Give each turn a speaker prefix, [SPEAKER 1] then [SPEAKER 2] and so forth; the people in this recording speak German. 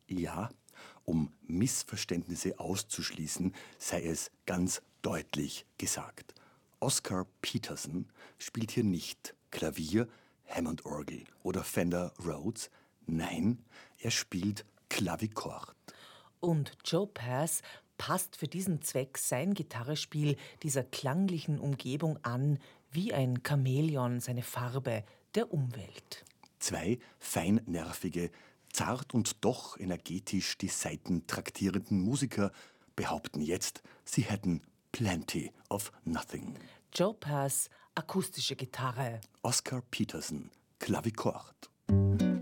[SPEAKER 1] Ja, um Missverständnisse auszuschließen, sei es ganz deutlich gesagt. Oscar Peterson spielt hier nicht Klavier, Hammond-Orgel oder Fender Rhodes. Nein, er spielt Klavichord.
[SPEAKER 2] Und Joe Pass passt für diesen Zweck sein Gitarrespiel dieser klanglichen Umgebung an, wie ein Chamäleon seine Farbe der Umwelt.
[SPEAKER 1] Zwei feinnervige, zart und doch energetisch die Saiten traktierenden Musiker behaupten jetzt, sie hätten plenty of nothing.
[SPEAKER 2] Joe Pass, akustische Gitarre.
[SPEAKER 1] Oscar Peterson, Klavichord.